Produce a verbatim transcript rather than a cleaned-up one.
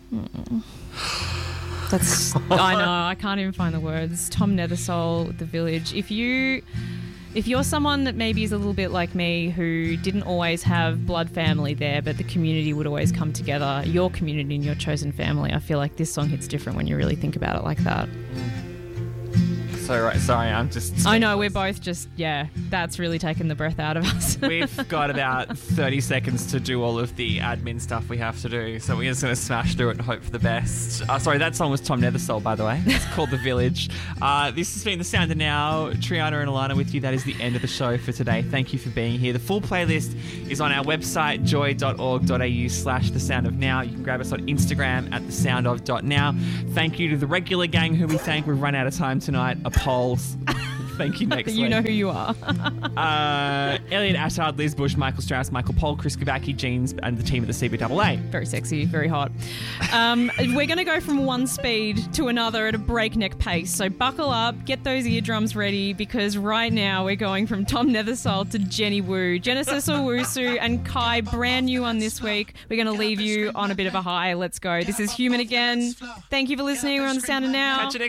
Mm. That's I know, I can't even find the words. Tom Nethersole, The Village. If you if you're someone that maybe is a little bit like me who didn't always have blood family there, but the community would always come together, your community and your chosen family, I feel like this song hits different when you really think about it like that. So right, sorry, I'm just... I know, we're both just, yeah, that's really taken the breath out of us. We've got about thirty seconds to do all of the admin stuff we have to do, so we're just going to smash through it and hope for the best. Uh, sorry, that song was Tom Nethersole, by the way. It's called The Village. Uh, this has been The Sound of Now. Triana and Alana with you. That is the end of the show for today. Thank you for being here. The full playlist is on our website, joy.org.au slash The Sound of Now. You can grab us on Instagram at thesoundof.now. Thank you to the regular gang who we thank. We've run out of time tonight. Polls. Thank you, next You week. know who you are. uh, Elliot Attard, Liz Bush, Michael Strauss, Michael Pole, Chris Kubacki, Jeans, and the team at the C B A A. Very sexy, very hot. Um, we're going to go from one speed to another at a breakneck pace. So buckle up, get those eardrums ready, because right now we're going from Tom Nethersole to Jenny Wu. Genesis Owusu and Kai, brand new on this week. We're going to leave you on a bit of a high. Let's go. This is Human Again. Thank you for listening. We're on The Sound of Now. Catch you next